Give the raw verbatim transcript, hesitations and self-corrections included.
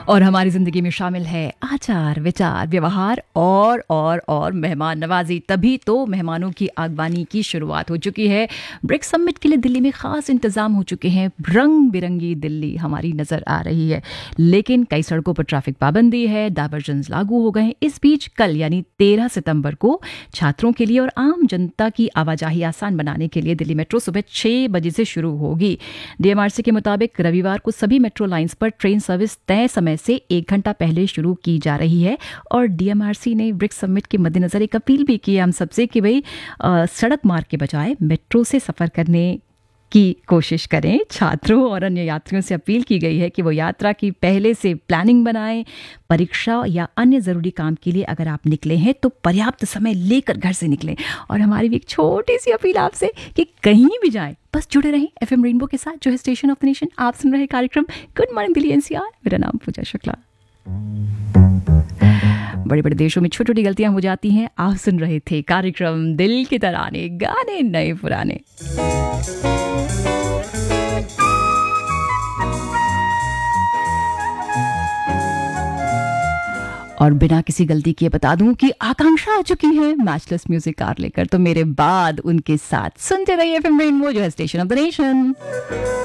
और हमारी जिंदगी में शामिल है आचार विचार व्यवहार और और और मेहमान नवाजी। तभी तो मेहमानों की आगवानी की शुरुआत हो चुकी है। ब्रिक्स समिट के लिए दिल्ली में खास इंतजाम हो चुके हैं। रंग बिरंगी दिल्ली हमारी नजर आ रही है, लेकिन कई सड़कों पर ट्रैफिक पाबंदी है, डायवर्जन्स लागू हो गए हैं। इस बीच कल यानी तेरह सितंबर को छात्रों के लिए और आम जनता की आवाजाही आसान बनाने के लिए दिल्ली मेट्रो सुबह छह बजे से शुरू होगी। डीएमआरसी के मुताबिक रविवार को सभी मेट्रो लाइंस पर ट्रेन सर्विस तय समय से एक घंटा पहले शुरू की जा रही है। और डीएमआरसी ने ब्रिक्स समिट के मद्देनजर एक अपील भी की है हम सबसे कि भाई सड़क मार्ग के बजाय मेट्रो से सफर करने की कोशिश करें। छात्रों और अन्य यात्रियों से अपील की गई है कि वो यात्रा की पहले से प्लानिंग बनाएं। परीक्षा या अन्य ज़रूरी काम के लिए अगर आप निकले हैं तो पर्याप्त समय लेकर घर से निकलें। और हमारी भी एक छोटी सी अपील आपसे कि कहीं भी जाएं बस जुड़े रहें एफएम रेनबो के साथ, जो है स्टेशन ऑफ द नेशन। आप सुन रहे कार्यक्रम गुड मॉर्निंग दिल्ली एनसीआर। मेरा नाम पूजा शुक्ला। बड़े बड़े देशों में छोटी छोटी गलतियां हो जाती हैं। आप सुन रहे थे कार्यक्रम दिल के तराने, गाने नए पुराने। और बिना किसी गलती किए बता दूं कि आकांक्षा आ चुकी है मैचलेस म्यूजिक कार लेकर, तो मेरे बाद उनके साथ सुनते रहिए एफएम रेनबो, जो है स्टेशन ऑफ द नेशन।